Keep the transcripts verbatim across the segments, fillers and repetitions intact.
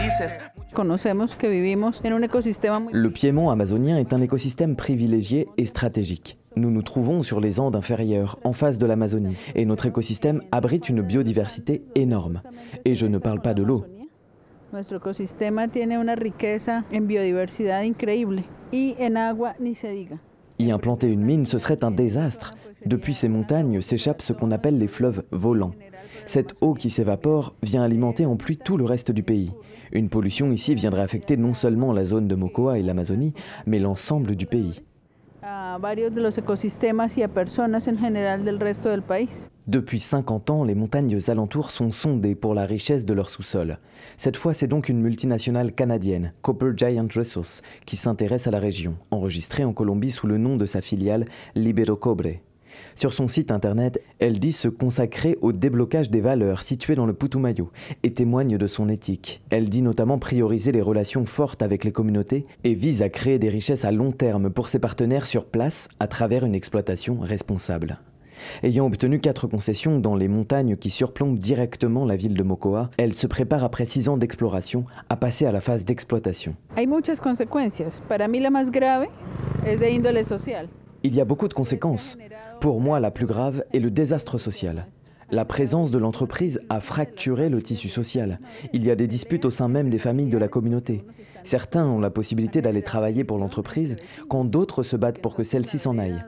países. Conocemos que vivimos en un ecosistema muy... Le piémont amazonien est un écosystème privilégié et stratégique. Nous nous trouvons sur les Andes inférieures, en face de l'Amazonie, et notre écosystème abrite une biodiversité énorme. Et je ne parle pas de l'eau. Nuestro ecosistema tiene una riqueza en biodiversidad increíble y en agua ni se diga. Y implanter une mine, ce serait un désastre. Depuis ces montagnes s'échappent ce qu'on appelle les fleuves volants. Cette eau qui s'évapore vient alimenter en pluie tout le reste du pays. Une pollution ici viendrait affecter non seulement la zone de Mocoa et l'Amazonie, mais l'ensemble du pays. A varios de los ecosistemas y a personas en general del resto del país. Depuis cinquante ans, les montagnes alentours sont sondées pour la richesse de leur sous-sol. Cette fois, c'est donc une multinationale canadienne, Copper Giant Resources, qui s'intéresse à la région, enregistrée en Colombie sous le nom de sa filiale Libero Cobre. Sur son site internet, elle dit se consacrer au déblocage des valeurs situées dans le Putumayo et témoigne de son éthique. Elle dit notamment prioriser les relations fortes avec les communautés et vise à créer des richesses à long terme pour ses partenaires sur place à travers une exploitation responsable. Ayant obtenu quatre concessions dans les montagnes qui surplombent directement la ville de Mocoa, elle se prépare après six ans d'exploration à passer à la phase d'exploitation. Hay muchas consecuencias. Para mí la más grave es de índole social. Il y a beaucoup de conséquences. Pour moi, la plus grave est le désastre social. La présence de l'entreprise a fracturé le tissu social. Il y a des disputes au sein même des familles de la communauté. Certains ont la possibilité d'aller travailler pour l'entreprise, quand d'autres se battent pour que celle-ci s'en aille.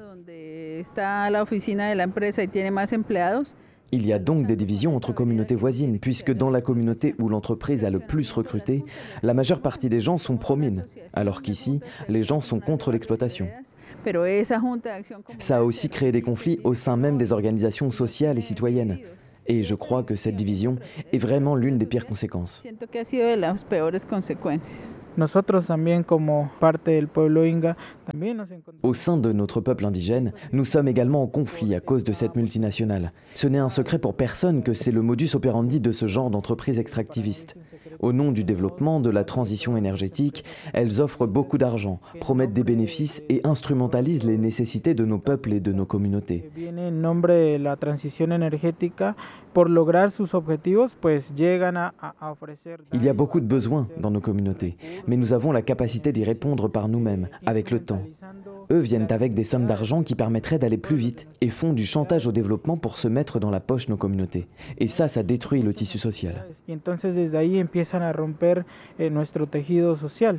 Il y a donc des divisions entre communautés voisines, puisque dans la communauté où l'entreprise a le plus recruté, la majeure partie des gens sont pro-mine, alors qu'ici, les gens sont contre l'exploitation. Ça a aussi créé des conflits au sein même des organisations sociales et citoyennes. Et je crois que cette division est vraiment l'une des pires conséquences. Au sein de notre peuple indigène, nous sommes également en conflit à cause de cette multinationale. Ce n'est un secret pour personne que c'est le modus operandi de ce genre d'entreprise extractiviste. Au nom du développement, de la transition énergétique, elles offrent beaucoup d'argent, promettent des bénéfices et instrumentalisent les nécessités de nos peuples et de nos communautés. Il y a beaucoup de besoins dans nos communautés, mais nous avons la capacité d'y répondre par nous-mêmes, avec le temps. Eux viennent avec des sommes d'argent qui permettraient d'aller plus vite et font du chantage au développement pour se mettre dans la poche nos communautés. Et ça, ça détruit le tissu social.